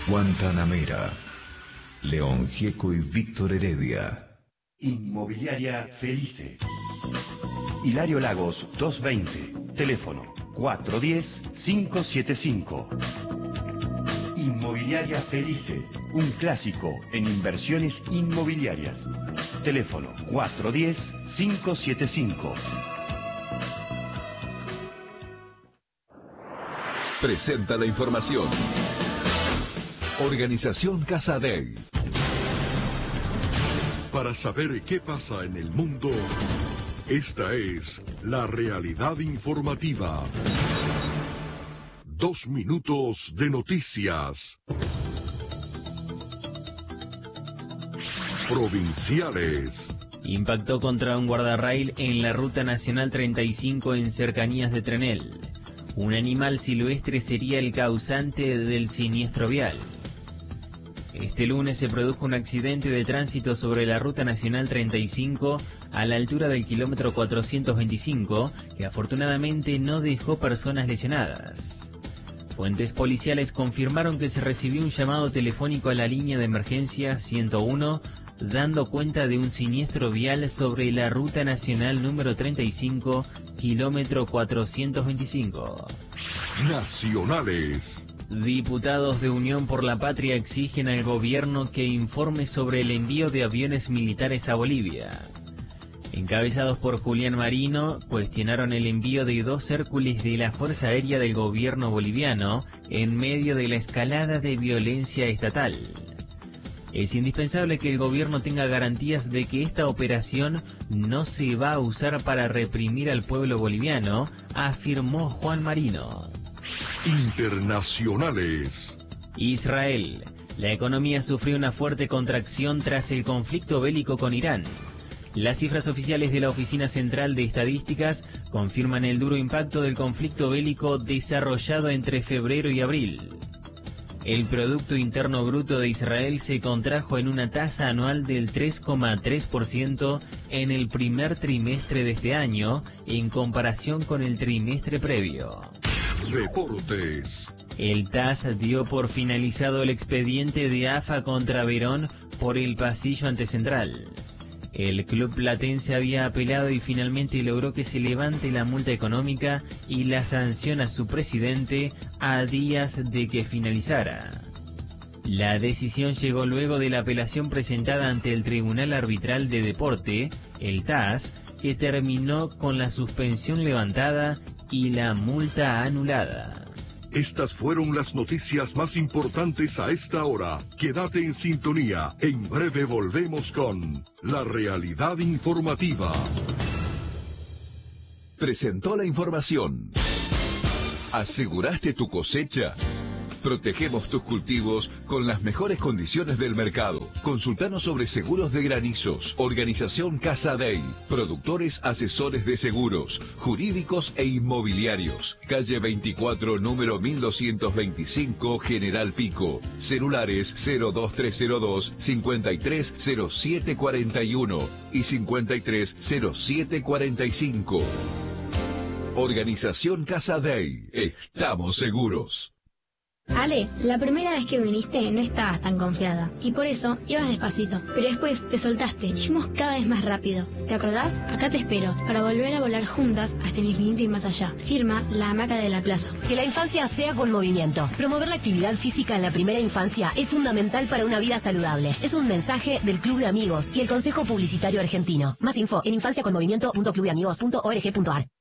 Guantanamera, León Gieco y Víctor Heredia. Inmobiliaria Felice. Hilario Lagos 220, teléfono 410-575. Inmobiliaria Felice, un clásico en inversiones inmobiliarias. Teléfono 410-575. Presenta la información. Organización Casa Day. Para saber qué pasa en el mundo, esta es la realidad informativa. 2 minutos de noticias. Provinciales. Impactó contra un guardarraíl en la Ruta Nacional 35 en cercanías de Trenel. Un animal silvestre sería el causante del siniestro vial. Este lunes se produjo un accidente de tránsito sobre la Ruta Nacional 35 a la altura del kilómetro 425, que afortunadamente no dejó personas lesionadas. Fuentes policiales confirmaron que se recibió un llamado telefónico a la línea de emergencia 101, dando cuenta de un siniestro vial sobre la Ruta Nacional número 35, kilómetro 425. Nacionales. Diputados de Unión por la Patria exigen al gobierno que informe sobre el envío de aviones militares a Bolivia. Encabezados por Julián Marino, cuestionaron el envío de 2 Hércules de la Fuerza Aérea del gobierno boliviano en medio de la escalada de violencia estatal. Es indispensable que el gobierno tenga garantías de que esta operación no se va a usar para reprimir al pueblo boliviano, afirmó Juan Marino. Internacionales. Israel. La economía sufrió una fuerte contracción tras el conflicto bélico con Irán. Las cifras oficiales de la Oficina Central de Estadísticas confirman el duro impacto del conflicto bélico desarrollado entre febrero y abril. El Producto Interno Bruto de Israel se contrajo en una tasa anual del 3,3% en el primer trimestre de este año, en comparación con el trimestre previo. Deportes. El TAS dio por finalizado el expediente de AFA contra Verón por el pasillo ante Central. El club platense había apelado y finalmente logró que se levante la multa económica y la sanción a su presidente a días de que finalizara. La decisión llegó luego de la apelación presentada ante el Tribunal Arbitral de Deporte, el TAS, que terminó con la suspensión levantada y la multa anulada. Estas fueron las noticias más importantes a esta hora. Quédate en sintonía. En breve volvemos con la realidad informativa. Presentó la información. ¿Aseguraste tu cosecha? Protegemos tus cultivos con las mejores condiciones del mercado. Consultanos sobre seguros de granizos. Organización Casa Day. Productores asesores de seguros, jurídicos e inmobiliarios. Calle 24, número 1225, General Pico. Celulares 02302 530741 y 530745. Organización Casa Day. Estamos seguros. Ale, la primera vez que viniste no estabas tan confiada y por eso ibas despacito, pero después te soltaste y fuimos cada vez más rápido. ¿Te acordás? Acá te espero para volver a volar juntas hasta el infinito y más allá. Firma La Hamaca de la Plaza. Que la infancia sea con movimiento. Promover la actividad física en la primera infancia es fundamental para una vida saludable. Es un mensaje del Club de Amigos y el Consejo Publicitario Argentino. Más info en infanciaconmovimiento.clubdeamigos.org.ar.